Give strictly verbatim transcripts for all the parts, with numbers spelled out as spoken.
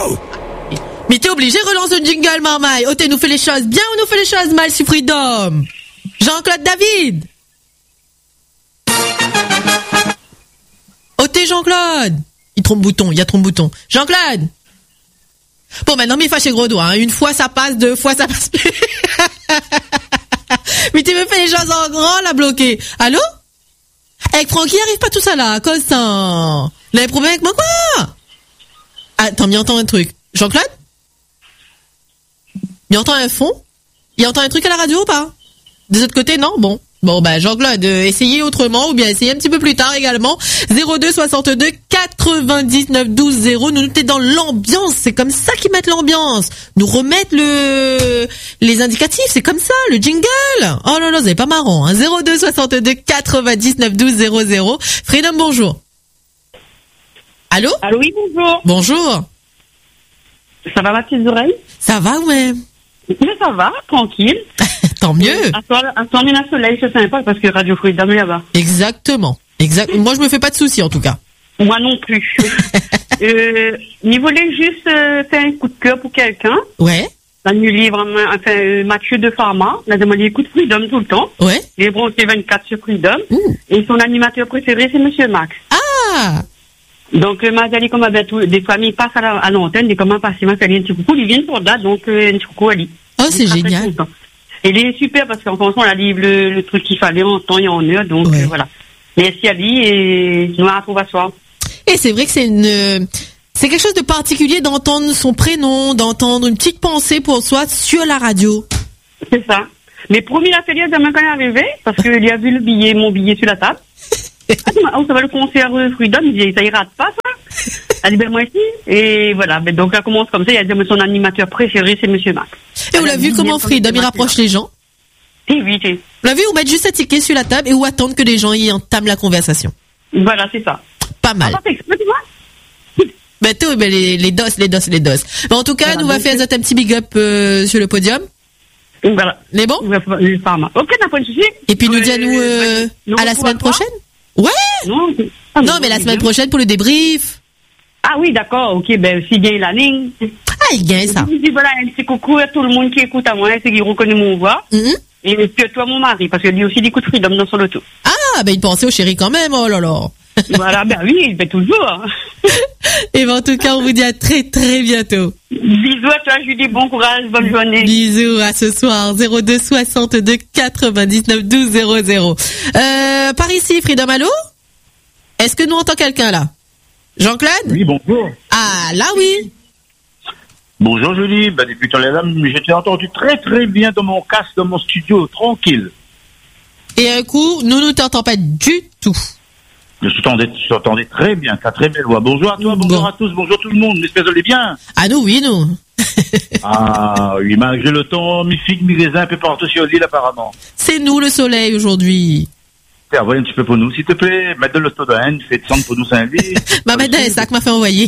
Wow! Mais t'es obligé de relancer le jingle, Marmaille. Oh, t'es nous fait les choses bien ou nous fait les choses mal sur Freedom? Jean-Claude David. Oh, t'es Jean-Claude. Il trompe bouton, il y a trompe bouton. Jean-Claude. Bon, maintenant, mais fâché gros doigt, hein. Une fois ça passe, deux fois ça passe plus. Mais tu me fais les choses en grand, la bloquer. Allô? Avec Francky, arrive pas tout ça là, à cause d'un... Il a un problème avec moi, quoi? Attends, il entend un truc. Jean-Claude? Il entend un fond? Il entend un truc à la radio ou pas? De l'autre côté, non? Bon. Bon, bah, Jean-Claude, euh, essayez autrement, ou bien essayez un petit peu plus tard également. zéro deux soixante-deux quatre-vingt-dix-neuf douze zéro. Nous, nous, t'es dans l'ambiance. C'est comme ça qu'ils mettent l'ambiance. Nous remettent le, les indicatifs. C'est comme ça, le jingle. Oh là là, c'est pas marrant, hein. zéro deux soixante-deux quatre-vingt-dix-neuf douze zéro zéro. Freedom, bonjour. Allô? Allô, oui, bonjour. Bonjour. Ça va, ma petite oreille? Ça va ou même? Mais ça va, tranquille. Tant mieux. À toi, à toi, le soleil, c'est sympa parce que Radio Freedom est là-bas. Exactement. Exact. Moi, je me fais pas de soucis, en tout cas. Moi non plus. euh, il voulait juste euh, faire un coup de cœur pour quelqu'un. Ouais. Dans le livre, enfin, euh, Mathieu de Pharma. Il a demandé écoute Freedom tout le temps. Ouais. Il est branché vingt-quatre sur Freedom. Mmh. Et son animateur préféré, c'est Monsieur Max. Ah! Donc, euh, Magali, comme avec tout, des familles passent à, la, à l'antenne, des comment passer, ma famille, un petit coucou, ils viennent pour date, donc, euh, un petit coucou, Ali. Oh, c'est génial. Il est super parce qu'en France, on a livré le, le truc qu'il fallait en temps et en heure, donc, ouais. euh, voilà. Merci Ali et nous on la retrouve à soir. Et c'est vrai que c'est une, c'est quelque chose de particulier d'entendre son prénom, d'entendre une petite pensée pour soi sur la radio. C'est ça. Mais promis l'atelier demain quand il est arrivé, parce qu'il a vu le billet, mon billet sur la table. Ah, ça va le concert Freedom, il dit, ça ira pas, ça? Elle dit, ben, moi ici. Et voilà. Ben, donc, elle commence comme ça, il a dit, son animateur préféré, c'est Monsieur Max. Et vous l'avez vu comment Freedom, il rapproche les gens? Oui, oui, oui. Vous l'avez vu, on met juste un ticket sur la table et où attendre que les gens y entament la conversation. Voilà, c'est ça. Pas mal. Ah, exprès, tu vois? Ben, tout, ben, les, les dos, les dos, les dos. Ben, en tout cas, voilà, nous va faire un petit big up, euh, sur le podium. Voilà. Mais bon? Le pharma. Ok, n'a pas de souci. Et puis, nous dit à nous, euh, non, à la semaine prochaine? Ouais! Non, ah, non, non, mais la semaine bien. prochaine pour le débrief. Ah oui, d'accord, ok, ben, s'il gagne la ligne. Ah, il gagne ça. Je dis, voilà, un petit coucou à tout le monde qui écoute à moi, c'est qui reconnaît mon voix. Mm-hmm. Et puis, toi, mon mari, parce qu'il dit aussi des coups de Freedom dans son auto. Ah, ben, il pensait au chéri quand même, oh là là. Voilà, ben oui, il fait toujours. Et ben, en tout cas, on vous dit à très, très bientôt. Bisous à toi, Julie, bon courage, bonne journée. Bisous, à ce soir, zéro deux soixante-deux quatre-vingt-dix-neuf douze zéro zéro. Euh, par ici, Freedom, allô? Est-ce que nous entend quelqu'un, là? Jean-Claude? Oui, bonjour. Ah, là, oui. Bonjour, Julie. Ben, depuis tout à l'heure, je t'ai entendu très, très bien dans mon casque, dans mon studio, tranquille. Et un coup, nous ne t'entendons pas du tout. Je t'entendais, je t'entendais très bien, t'as très belle voix. Bonjour à toi, bonjour bon. à tous, bonjour tout le monde. J'espère que vous allez bien. Ah, nous, oui, nous. Ah, oui, malgré le temps, mi figue, mi raisin, un peu partout sur l'île, apparemment. C'est nous, le soleil, aujourd'hui. Envoyez un petit peu pour nous, s'il te plaît. Mettre de l'ostodène, fais de centre pour nous Saint-Louis. Bah, mettre un sac m'a fait envoyer.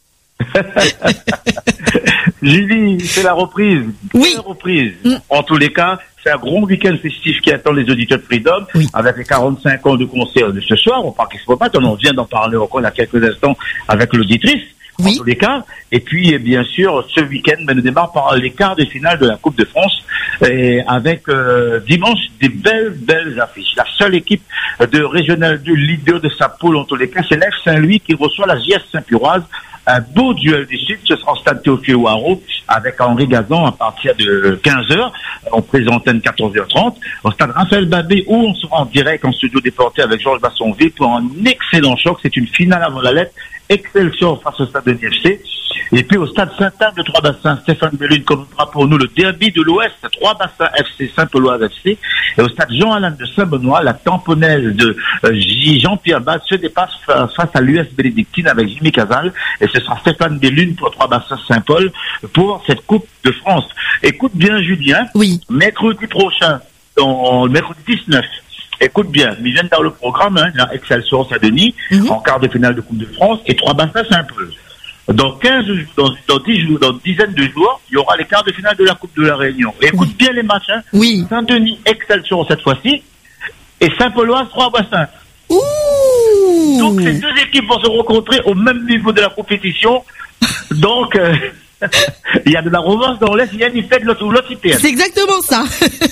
Julie, c'est la reprise. Oui. C'est la reprise. Mm. En tous les cas, c'est un gros week-end festif qui attend les auditeurs de Freedom, oui. Avec les quarante-cinq ans de concert de ce soir. On parle qu'il se pas, on vient d'en parler encore il y a quelques instants avec l'auditrice. Oui. En tous les cas. Et puis, bien sûr, ce week-end, ben, nous démarre par les quarts de finale de la Coupe de France, et avec euh, dimanche des belles, belles affiches. La seule équipe de régional deux leader de sa poule, en tous les cas, c'est l'F Saint-Louis qui reçoit la J S Saint-Puroise. Un beau duel du Sud, ce sera en stade Théophile Ouaro avec Henri Gazan à partir de quinze heures. On présente à quatorze heures trente. Au stade Raphaël Babé, où on sera en direct en studio déporté avec Georges Bassonville pour un excellent choc. C'est une finale avant la lettre. Excelsior face au stade de l'I F C. Et puis au stade Saint-Anne de Trois-Bassins, Stéphane Bellune commencera pour nous le derby de l'Ouest, Trois-Bassins F C, Saint-Peloise F C. Et au stade Jean-Alain de Saint-Benoît, la tamponnaise de euh, Jean-Pierre Bade se dépasse fa- face à l'U S Bénédictine avec Jimmy Casal. Et ce sera Stéphane Bellune pour Trois-Bassins Saint-Paul pour cette Coupe de France. Écoute bien, Julien. Oui. Mercredi prochain, dans, mercredi dix-neuf. Écoute bien, ils viennent dans le programme, hein, Excelsior Saint-Denis, mm-hmm. en quart de finale de Coupe de France, et Trois-Bassins Saint-Paul. Dans quinze jours, dans, dans dix jours, dans une dizaine de jours, il y aura les quarts de finale de la Coupe de la Réunion. Et écoute oui. bien les matchs, hein. Oui. Saint-Denis, Excelsior cette fois-ci, et Saint-Pauloise, Trois-Bassins. Ouh. Donc ces deux équipes vont se rencontrer au même niveau de la compétition Donc, euh, il y a de la romance dans l'Est, il y a une fête de l'autre, l'autre I P S. C'est exactement ça.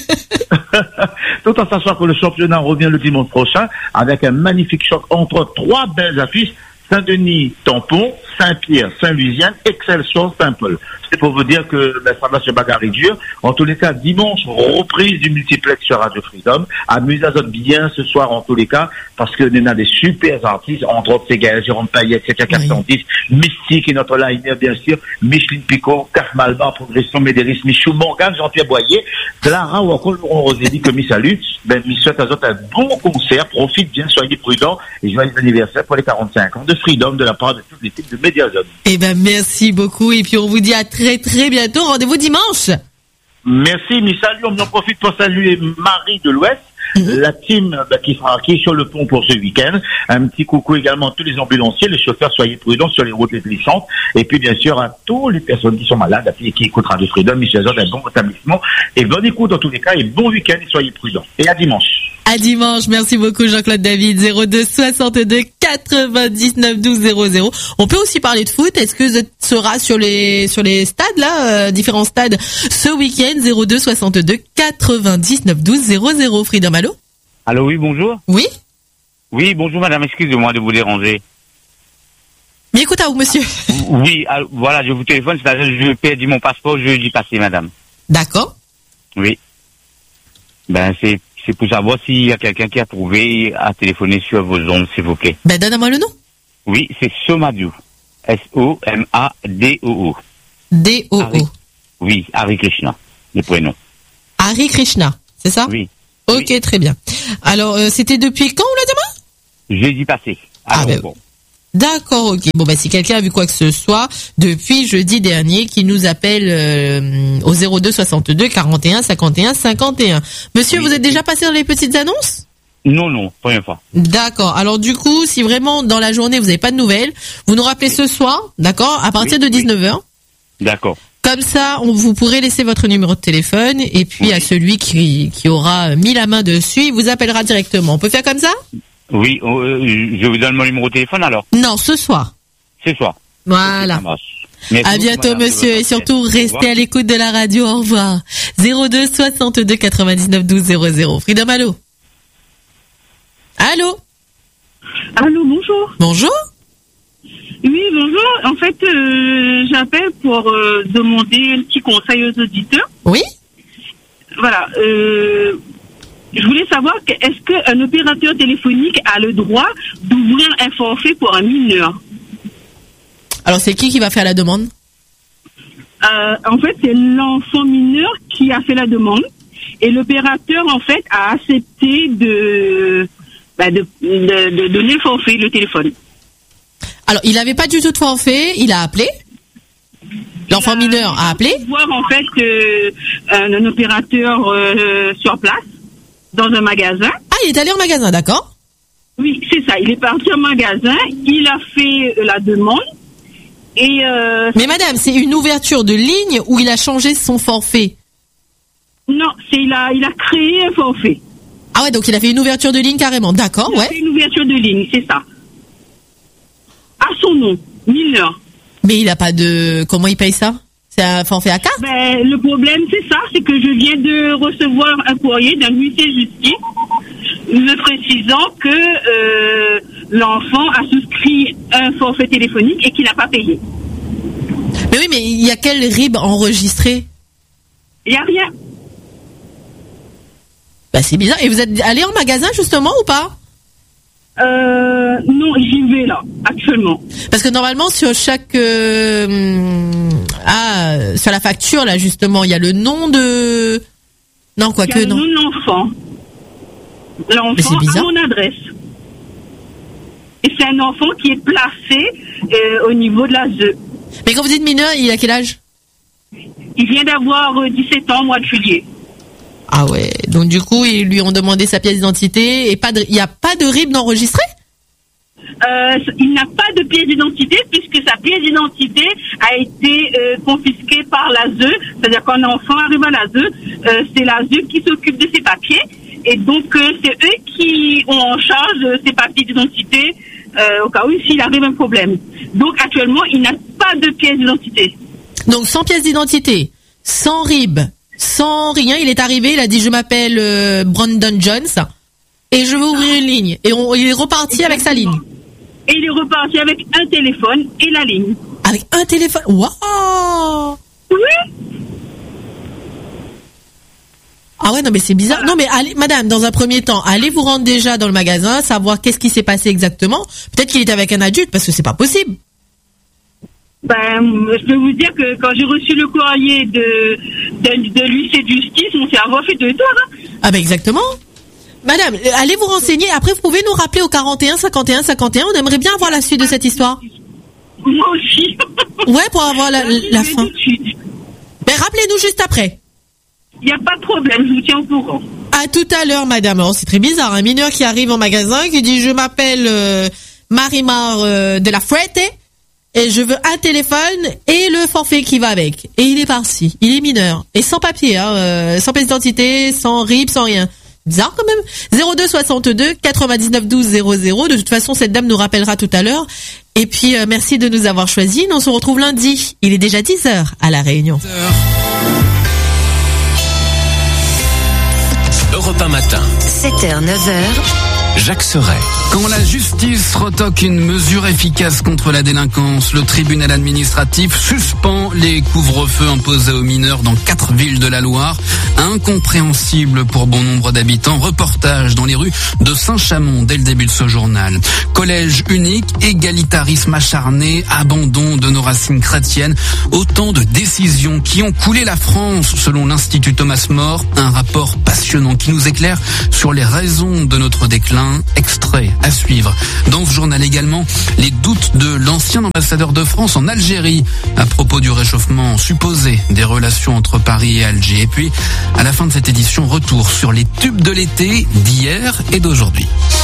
Tout en sachant que le championnat revient le dimanche prochain avec un magnifique choc entre trois belles affiches. Saint-Denis, Tampon, Saint-Pierre, Saint-Louisiane, Excelsior, Saint-Paul. C'est pour vous dire que ben, ça va se bagarrer dur. En tous les cas, dimanche, reprise du multiplex sur Radio Freedom. Amusez-vous bien ce soir en tous les cas, parce que nous avons des super artistes, entre autres, c'est Gaël, Jérôme Payet, C K quatre cent dix, oui. Mystique et notre liner, bien sûr, Micheline Picot, Carl Malba, Progression, Médéris, Michou, Morgan, Jean-Pierre Boyer, Clara ou encore Laurent Rosélie, que mi salue. Ben, mi souhaite à eux un bon concert. Profite bien, soyez prudents et joyeux anniversaire pour les quarante-cinq ans de Freedom de la part de toute l'équipe de Mediazone. Eh ben, merci beaucoup. Et puis, on vous dit à très, très bientôt. Rendez-vous dimanche. Merci, mi salut. On en profite pour saluer Marie de l'Ouest. Mm-hmm. La team bah, qui sera qui est sur le pont pour ce week-end. Un petit coucou également à tous les ambulanciers, les chauffeurs, soyez prudents sur les routes les glissantes. Et puis bien sûr à toutes les personnes qui sont malades et qui écoutent Radio Freedom, Michel Zod, un bon rétablissement. Et bonne écoute dans tous les cas et bon week-end et soyez prudents. Et à dimanche. À dimanche. Merci beaucoup Jean-Claude David. zéro deux soixante-deux quatre-vingt-dix-neuf douze zéro zéro. On peut aussi parler de foot. Est-ce que tu seras sur les sur les stades là, euh, différents stades ce week-end? Zéro deux soixante-deux quatre-vingt-dix-neuf douze zéro zéro. Freedom, allô? Allô, oui, bonjour. Oui. Oui, bonjour madame, excusez-moi de vous déranger. Mais écoute à vous, monsieur. Oui, alors, voilà, je vous téléphone, c'est-à-dire que je perdu mon passeport jeudi passé, madame. D'accord. Oui. Ben, c'est, c'est pour savoir s'il y a quelqu'un qui a trouvé à téléphoner sur vos ondes, s'il vous plaît. Ben, donne-moi le nom. Oui, c'est Somadou. S O M A D O O. D O O. Oui, Hari Krishna, le prénom. Hari Krishna, c'est ça? Oui. Ok, oui. Très bien. Alors, euh, c'était depuis quand, le demain? Jeudi passé. Ah, ben, d'accord, ok. Bon, ben, si quelqu'un a vu quoi que ce soit, depuis jeudi dernier, qu'il nous appelle euh, au zéro deux soixante-deux quarante et un cinquante et un cinquante et un. Monsieur, oui, vous êtes déjà passé dans les petites annonces? Non, non, première fois. D'accord. Alors, du coup, si vraiment, dans la journée, vous n'avez pas de nouvelles, vous nous rappelez ce soir, d'accord, à partir oui, de dix-neuf heures. Oui. D'accord. Comme ça, on, vous pourrez laisser votre numéro de téléphone et puis oui. à celui qui, qui aura mis la main dessus, il vous appellera directement. On peut faire comme ça? Oui, euh, je vous donne mon numéro de téléphone alors. Non, ce soir. Ce soir. Voilà. Okay, à bientôt, monsieur, et surtout restez à l'écoute de la radio. Au revoir. zéro deux soixante-deux quatre-vingt-dix-neuf douze zéro zéro. Freedom, allô? Allô? Allô, bonjour. Bonjour. Oui, bonjour. En fait, euh, j'appelle pour euh, demander un petit conseil aux auditeurs. Oui. Voilà. Euh, je voulais savoir, que, est-ce qu'un opérateur téléphonique a le droit d'ouvrir un forfait pour un mineur? Alors, c'est qui qui va faire la demande? euh, En fait, c'est l'enfant mineur qui a fait la demande. Et l'opérateur, en fait, a accepté de, bah, de, de, de donner le forfait, le téléphone. Alors, il n'avait pas du tout de forfait, il a appelé. L'enfant a, mineur a appelé. Voir en fait euh, un, un opérateur euh, sur place, dans un magasin. Ah, il est allé en magasin, d'accord. Oui, c'est ça. Il est parti au magasin, il a fait euh, la demande. Et euh, Mais madame, c'est une ouverture de ligne ou il a changé son forfait? Non, c'est il a, il a créé un forfait. Ah ouais, donc il a fait une ouverture de ligne carrément, d'accord, il ouais. Il a fait une ouverture de ligne, c'est ça. À son nom, mineur. Mais il n'a pas de... Comment il paye ça? C'est un forfait à carte? Ben, le problème, c'est ça, c'est que je viens de recevoir un courrier d'un huissier de justice me précisant que euh, l'enfant a souscrit un forfait téléphonique et qu'il n'a pas payé. Mais oui, mais il y a quel R I B enregistré? Il n'y a rien. Bah, c'est bizarre. Et vous êtes allé en magasin, justement, ou pas? Euh, non, j'y vais là, actuellement. Parce que normalement, sur chaque... Euh, ah, sur la facture, là, justement, il y a le nom de... Non, quoi que, non. Il y a le nom de l'enfant. L'enfant a mon adresse. Et c'est un enfant qui est placé euh, au niveau de la Z E. Mais quand vous dites mineur, il a quel âge? Il vient d'avoir euh, dix-sept ans au mois de juillet. Ah ouais, donc du coup, ils lui ont demandé sa pièce d'identité et pas de, il n'y a pas de R I B d'enregistré? Euh, il n'a pas de pièce d'identité puisque sa pièce d'identité a été euh, confisquée par la Z E. C'est-à-dire qu'un enfant arrive à la Z E, euh, c'est la Z E qui s'occupe de ses papiers et donc euh, c'est eux qui ont en charge euh, ses papiers d'identité euh, au cas où s'il arrive un problème. Donc actuellement, il n'a pas de pièce d'identité. Donc sans pièce d'identité, sans R I B, sans rien, il est arrivé, il a dit je m'appelle euh, Brandon Jones et je veux ouvrir une ligne. Et on, il est reparti avec sa ligne. Et il est reparti avec un téléphone et la ligne. Avec un téléphone. Waouh. Oui. Ah ouais, non mais c'est bizarre. Non mais allez, madame, dans un premier temps, allez vous rendre déjà dans le magasin, savoir qu'est-ce qui s'est passé exactement. Peut-être qu'il était avec un adulte parce que c'est pas possible. Ben, je peux vous dire que quand j'ai reçu le courrier de de, de l'huissier de justice, mon cerveau a fait deux tours. Hein. Ah ben exactement. Madame, allez vous renseigner. Après, vous pouvez nous rappeler au quarante et un cinquante et un cinquante et un. On aimerait bien avoir la suite de cette histoire. Moi aussi. Ouais, pour avoir la, la fin. Ben rappelez-nous juste après. Il n'y a pas de problème, je vous tiens au courant. À tout à l'heure, madame. Alors, c'est très bizarre. Un mineur qui arrive en magasin, qui dit, je m'appelle euh, Marimar euh, de la Fuerte, et je veux un téléphone et le forfait qui va avec. Et il est parti. Il est mineur. Et sans papier, hein, euh, sans pièce d'identité, sans R I B, sans rien. Bizarre quand même. zéro deux soixante-deux quatre-vingt-dix-neuf douze zéro zéro. De toute façon, cette dame nous rappellera tout à l'heure. Et puis, euh, merci de nous avoir choisis. On se retrouve lundi. Il est déjà dix heures à La Réunion. Europe un matin. sept heures neuf heures. Jacques Serret. Quand la justice retoque une mesure efficace contre la délinquance, le tribunal administratif suspend les couvre-feux imposés aux mineurs dans quatre villes de la Loire. Incompréhensible pour bon nombre d'habitants. Reportage dans les rues de Saint-Chamond dès le début de ce journal. Collège unique, égalitarisme acharné, abandon de nos racines chrétiennes. Autant de décisions qui ont coulé la France selon l'Institut Thomas More. Un rapport passionnant qui nous éclaire sur les raisons de notre déclin. Extrait à suivre. Dans ce journal également, les doutes de l'ancien ambassadeur de France en Algérie à propos du réchauffement supposé des relations entre Paris et Alger. Et puis, à la fin de cette édition, retour sur les tubes de l'été d'hier et d'aujourd'hui.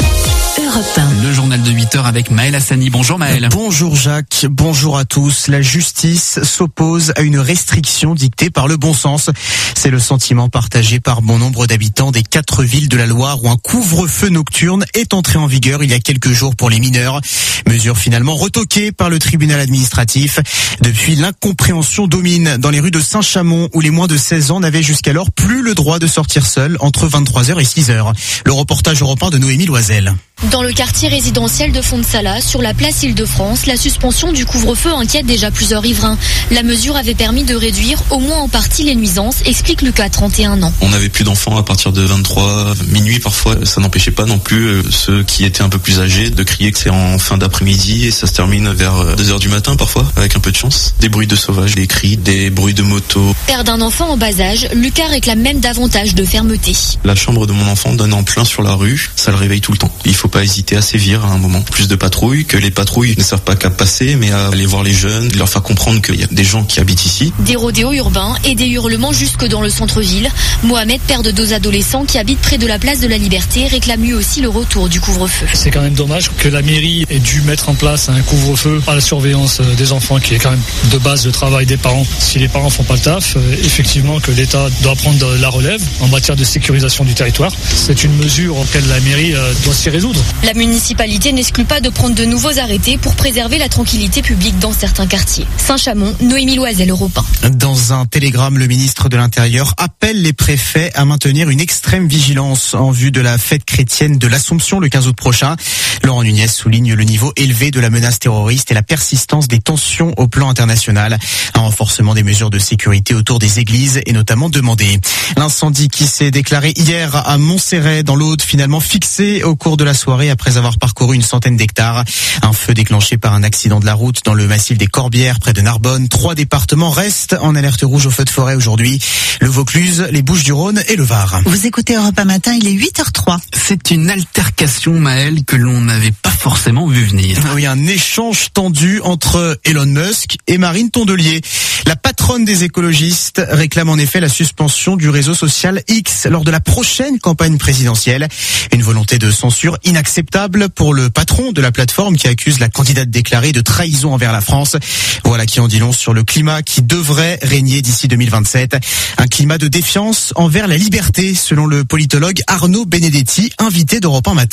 Europe un. Le journal de huit heures avec Maël Hassani. Bonjour Maël. Bonjour Jacques, bonjour à tous. La justice s'oppose à une restriction dictée par le bon sens. C'est le sentiment partagé par bon nombre d'habitants des quatre villes de la Loire où un couvre-feu nocturne est entré en vigueur il y a quelques jours pour les mineurs. Mesure finalement retoquée par le tribunal administratif. Depuis, l'incompréhension domine dans les rues de Saint-Chamond où les moins de seize ans n'avaient jusqu'alors plus le droit de sortir seuls entre vingt-trois heures et six heures. Le reportage européen de Noémie Loisel. Dans le quartier résidentiel de Fondsala, sur la place Île-de-France, la suspension du couvre-feu inquiète déjà plusieurs riverains. La mesure avait permis de réduire au moins en partie les nuisances, explique Lucas, trente et un ans. On n'avait plus d'enfants à partir de vingt-trois, minuit parfois. Ça n'empêchait pas non plus ceux qui étaient un peu plus âgés de crier que c'est en fin d'après-midi et ça se termine vers deux heures du matin parfois, avec un peu de chance. Des bruits de sauvages, des cris, des bruits de moto. Père d'un enfant en bas âge, Lucas réclame même davantage de fermeté. La chambre de mon enfant donne en plein sur la rue, ça le réveille tout le temps. Il faut pas hésiter à sévir à un moment. Plus de patrouilles, que les patrouilles ne servent pas qu'à passer, mais à aller voir les jeunes, leur faire comprendre qu'il y a des gens qui habitent ici. Des rodéos urbains et des hurlements jusque dans le centre-ville. Mohamed, père de deux adolescents qui habitent près de la place de la Liberté, réclame lui aussi le retour du couvre-feu. C'est quand même dommage que la mairie ait dû mettre en place un couvre-feu à la surveillance des enfants, qui est quand même de base le travail des parents. Si les parents font pas le taf, effectivement que l'État doit prendre la relève en matière de sécurisation du territoire. C'est une mesure auquel la mairie doit s'y résoudre. La La municipalité n'exclut pas de prendre de nouveaux arrêtés pour préserver la tranquillité publique dans certains quartiers. Saint-Chamond, Noémie Loisel, Europe un. Dans un télégramme, le ministre de l'Intérieur appelle les préfets à maintenir une extrême vigilance en vue de la fête chrétienne de l'Assomption le quinze août prochain. Laurent Nunez souligne le niveau élevé de la menace terroriste et la persistance des tensions au plan international. Un renforcement des mesures de sécurité autour des églises est notamment demandé. L'incendie qui s'est déclaré hier à Montserrat dans l'Aude, finalement fixé au cours de la soirée après avoir parcouru une centaine d'hectares. Un feu déclenché par un accident de la route dans le massif des Corbières près de Narbonne. Trois départements restent en alerte rouge au feu de forêt aujourd'hui. Le Vaucluse, les Bouches-du-Rhône et le Var. Vous écoutez Europe un matin, il est huit heures trois. C'est une altercation, Maël, que l'on n'avait pas forcément vu venir. Oui, un échange tendu entre Elon Musk et Marine Tondelier. La patronne des écologistes réclame en effet la suspension du réseau social X lors de la prochaine campagne présidentielle. Une volonté de censure inacceptable pour le patron de la plateforme qui accuse la candidate déclarée de trahison envers la France. Voilà qui en dit long sur le climat qui devrait régner d'ici deux mille vingt-sept. Un climat de défiance envers la liberté, selon le politologue Arnaud Benedetti, invité d'Europe un matin.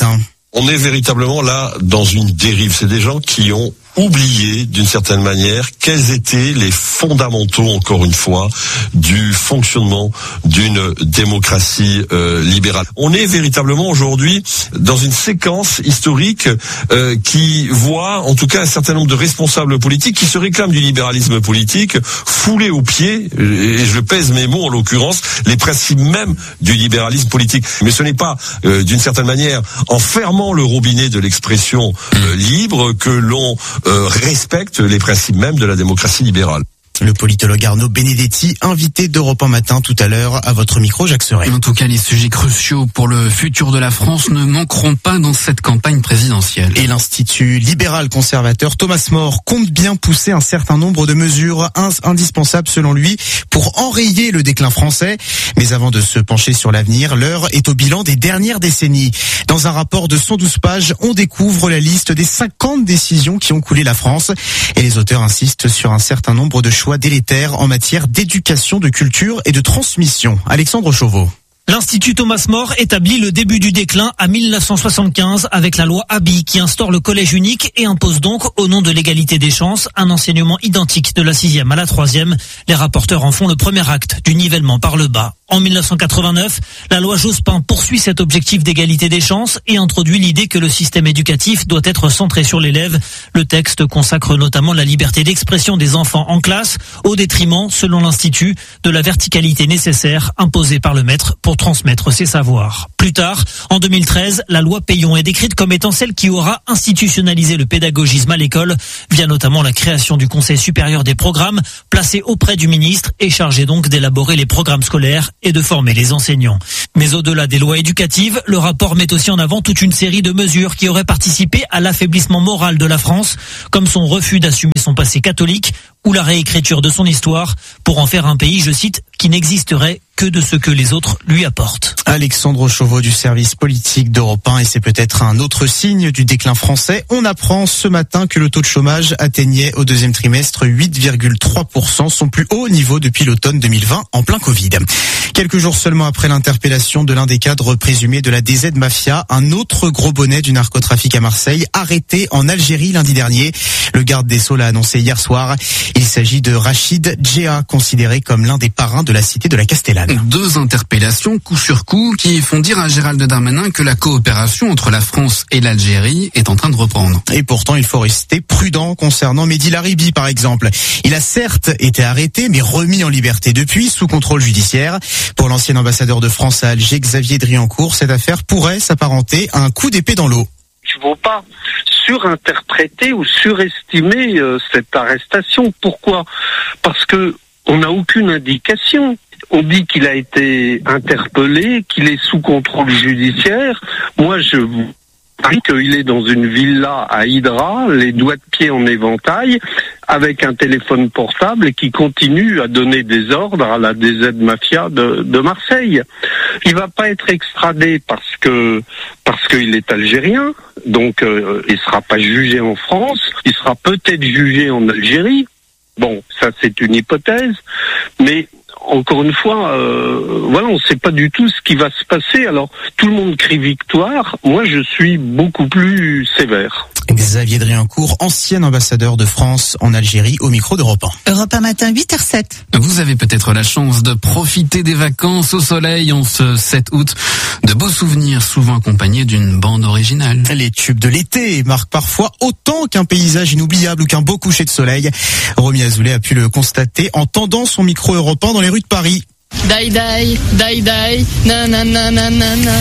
On est véritablement là dans une dérive. C'est des gens qui ont oublié, d'une certaine manière, quels étaient les fondamentaux, encore une fois, du fonctionnement d'une démocratie euh, libérale. On est véritablement aujourd'hui dans une séquence historique euh, qui voit, en tout cas, un certain nombre de responsables politiques qui se réclament du libéralisme politique, fouler aux pieds, et je pèse mes mots en l'occurrence, les principes même du libéralisme politique. Mais ce n'est pas, euh, d'une certaine manière, en fermant le robinet de l'expression euh, libre que l'on Euh, respecte les principes même de la démocratie libérale. Le politologue Arnaud Benedetti, invité d'Europe un matin tout à l'heure à votre micro, Jacques Serret. En tout cas, les sujets cruciaux pour le futur de la France ne manqueront pas dans cette campagne présidentielle. Et l'Institut libéral conservateur Thomas More compte bien pousser un certain nombre de mesures indispensables selon lui pour enrayer le déclin français. Mais avant de se pencher sur l'avenir, l'heure est au bilan des dernières décennies. Dans un rapport de cent douze pages, on découvre la liste des cinquante décisions qui ont coulé la France. Et les auteurs insistent sur un certain nombre de choix délétères en matière d'éducation, de culture et de transmission. Alexandre Chauveau. L'Institut Thomas More établit le début du déclin à mille neuf cent soixante-quinze avec la loi Haby qui instaure le collège unique et impose donc, au nom de l'égalité des chances, un enseignement identique de la sixième à la troisième. Les rapporteurs en font le premier acte du nivellement par le bas. En mille neuf cent quatre-vingt-neuf, la loi Jospin poursuit cet objectif d'égalité des chances et introduit l'idée que le système éducatif doit être centré sur l'élève. Le texte consacre notamment la liberté d'expression des enfants en classe au détriment, selon l'Institut, de la verticalité nécessaire imposée par le maître pour transmettre ses savoirs. Plus tard, en deux mille treize, la loi Payon est décrite comme étant celle qui aura institutionnalisé le pédagogisme à l'école via notamment la création du Conseil supérieur des programmes placé auprès du ministre et chargé donc d'élaborer les programmes scolaires et de former les enseignants. Mais au-delà des lois éducatives, le rapport met aussi en avant toute une série de mesures qui auraient participé à l'affaiblissement moral de la France, comme son refus d'assumer son passé catholique ou la réécriture de son histoire pour en faire un pays, je cite, qui n'existerait que de ce que les autres lui apportent. Alexandre Chauveau du service politique d'Europe un, et c'est peut-être un autre signe du déclin français. On apprend ce matin que le taux de chômage atteignait au deuxième trimestre huit virgule trois pour cent, son plus haut niveau depuis l'automne deux mille vingt en plein Covid. Quelques jours seulement après l'interpellation de l'un des cadres présumés de la D Z Mafia, un autre gros bonnet du narcotrafic à Marseille, arrêté en Algérie lundi dernier. Le garde des Sceaux l'a annoncé hier soir. Il s'agit de Rachid Djea, considéré comme l'un des parrains de la cité de la Castellane. Deux interpellations coup sur coup qui font dire à Gérald Darmanin que la coopération entre la France et l'Algérie est en train de reprendre. Et pourtant, il faut rester prudent concernant Mehdi Laribi, par exemple. Il a certes été arrêté, mais remis en liberté depuis, sous contrôle judiciaire. Pour l'ancien ambassadeur de France à Alger, Xavier Driancourt, cette affaire pourrait s'apparenter à un coup d'épée dans l'eau. Il ne faut pas surinterpréter ou surestimer euh, cette arrestation. Pourquoi ? Parce que on n'a aucune indication. On dit qu'il a été interpellé, qu'il est sous contrôle judiciaire. Moi, je vous dis qu'il est dans une villa à Hydra, les doigts de pied en éventail, avec un téléphone portable et qui continue à donner des ordres à la D Z Mafia de, de Marseille. Il va pas être extradé parce que parce qu'il est algérien, donc euh, il sera pas jugé en France. Il sera peut-être jugé en Algérie. Bon, ça c'est une hypothèse, mais encore une fois, euh, voilà, on ne sait pas du tout ce qui va se passer. Alors, tout le monde crie victoire. Moi, je suis beaucoup plus sévère. Xavier Driancourt, ancien ambassadeur de France en Algérie, au micro d'Europe un. Europe un matin, huit heures sept. Vous avez peut-être la chance de profiter des vacances au soleil en ce sept août. De beaux souvenirs, souvent accompagnés d'une bande originale. Les tubes de l'été marquent parfois autant qu'un paysage inoubliable ou qu'un beau coucher de soleil. Romy Azoulay a pu le constater en tendant son micro Europe un dans les rues de Paris. Die die, die die, na na na na na na.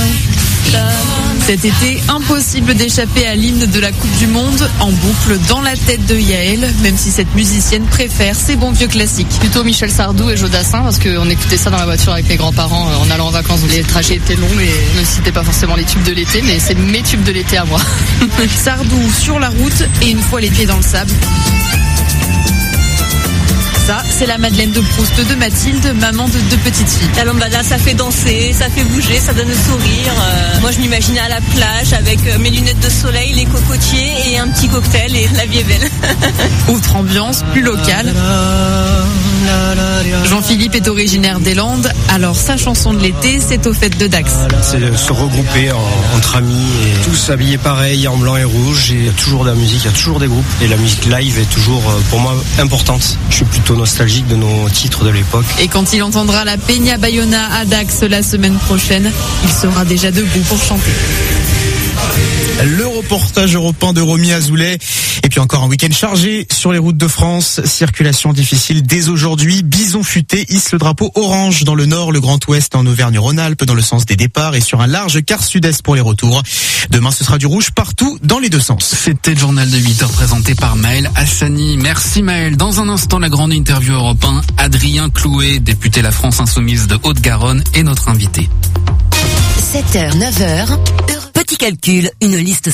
Cet été, impossible d'échapper à l'hymne de la Coupe du Monde en boucle dans la tête de Yael, même si cette musicienne préfère ses bons vieux classiques. Plutôt Michel Sardou et Jodassin, parce qu'on écoutait ça dans la voiture avec mes grands-parents en allant en vacances. Les trajets étaient longs et ne citaient pas forcément les tubes de l'été, mais c'est mes tubes de l'été à moi. Sardou sur la route et une fois les pieds dans le sable. Ça, c'est la Madeleine de Proust de Mathilde, maman de deux petites filles. La lambada, ça fait danser, ça fait bouger, ça donne le sourire. Euh, moi, je m'imaginais à la plage avec mes lunettes de soleil, les cocotiers et un petit cocktail et la vie est belle. Autre ambiance, plus locale. Jean-Philippe est originaire des Landes, alors sa chanson de l'été, c'est aux fêtes de Dax. C'est de se regrouper en, entre amis et tous habillés pareil en blanc et rouge. Et il y a toujours de la musique, il y a toujours des groupes. Et la musique live est toujours pour moi importante. Je suis plutôt nostalgique de nos titres de l'époque. Et quand il entendra la Peña Bayona à Dax la semaine prochaine, il sera déjà debout pour chanter. Le reportage européen de Romy Azoulay. Et puis encore un week-end chargé sur les routes de France. Circulation difficile dès aujourd'hui. Bison futé hisse le drapeau orange dans le nord, le Grand Ouest en Auvergne-Rhône-Alpes dans le sens des départs et sur un large quart sud-est pour les retours. Demain, ce sera du rouge partout dans les deux sens. C'était le journal de huit heures présenté par Maël Hassani. Merci Maël. Dans un instant, la grande interview européen. Adrien Clouet, député La France Insoumise de Haute-Garonne, est notre invité. sept heures, neuf heures. Petit calcul, une liste